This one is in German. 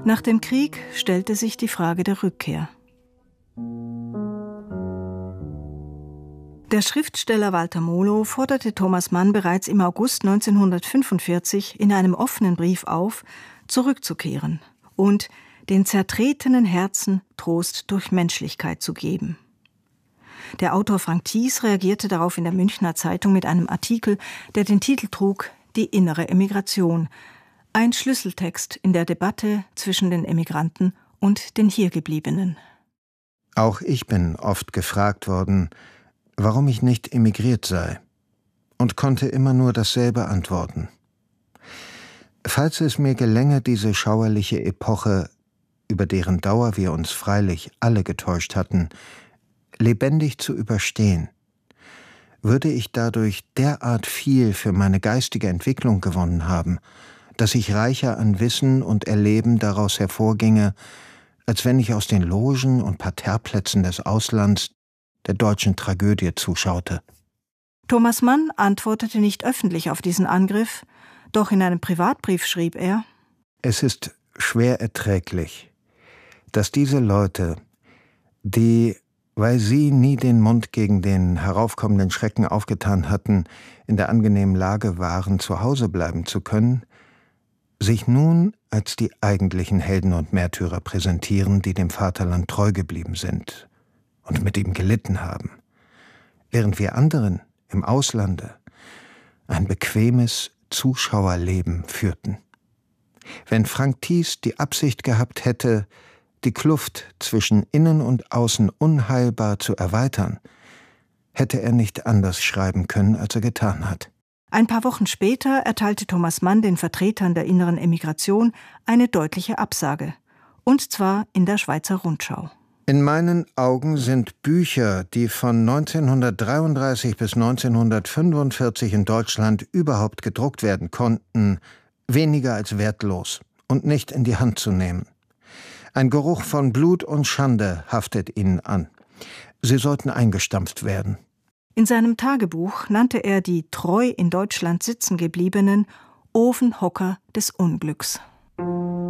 Nach dem Krieg stellte sich die Frage der Rückkehr. Der Schriftsteller Walter Molo forderte Thomas Mann bereits im August 1945 in einem offenen Brief auf, zurückzukehren und den zertretenen Herzen Trost durch Menschlichkeit zu geben. Der Autor Frank Thies reagierte darauf in der Münchner Zeitung mit einem Artikel, der den Titel trug »Die innere Emigration«, ein Schlüsseltext in der Debatte zwischen den Emigranten und den Hiergebliebenen. Auch ich bin oft gefragt worden, warum ich nicht emigriert sei, und konnte immer nur dasselbe antworten. Falls es mir gelänge, diese schauerliche Epoche, über deren Dauer wir uns freilich alle getäuscht hatten, lebendig zu überstehen, würde ich dadurch derart viel für meine geistige Entwicklung gewonnen haben, dass ich reicher an Wissen und Erleben daraus hervorginge, als wenn ich aus den Logen und Parterreplätzen des Auslands der deutschen Tragödie zuschaute. Thomas Mann antwortete nicht öffentlich auf diesen Angriff, doch in einem Privatbrief schrieb er: Es ist schwer erträglich, dass diese Leute, die, weil sie nie den Mund gegen den heraufkommenden Schrecken aufgetan hatten, in der angenehmen Lage waren, zu Hause bleiben zu können, sich nun als die eigentlichen Helden und Märtyrer präsentieren, die dem Vaterland treu geblieben sind und mit ihm gelitten haben, während wir anderen im Auslande ein bequemes Zuschauerleben führten. Wenn Frank Thies die Absicht gehabt hätte, die Kluft zwischen Innen und Außen unheilbar zu erweitern, hätte er nicht anders schreiben können, als er getan hat. Ein paar Wochen später erteilte Thomas Mann den Vertretern der inneren Emigration eine deutliche Absage, und zwar in der Schweizer Rundschau. In meinen Augen sind Bücher, die von 1933 bis 1945 in Deutschland überhaupt gedruckt werden konnten, weniger als wertlos und nicht in die Hand zu nehmen. Ein Geruch von Blut und Schande haftet ihnen an. Sie sollten eingestampft werden. In seinem Tagebuch nannte er die treu in Deutschland sitzen gebliebenen Ofenhocker des Unglücks.